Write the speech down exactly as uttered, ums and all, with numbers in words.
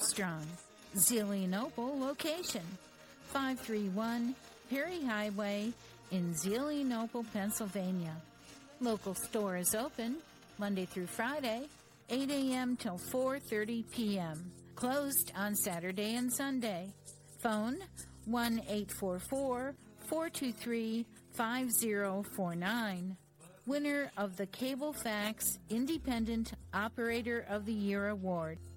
strong. Zelienople location, five three one Perry Highway in Zelienople, Pennsylvania. Local store is open Monday through Friday, eight a.m. till four thirty p.m. Closed on Saturday and Sunday. Phone one eight four four, four two three, five zero four nine. Winner of the Cablefax Independent Operator of the Year Award.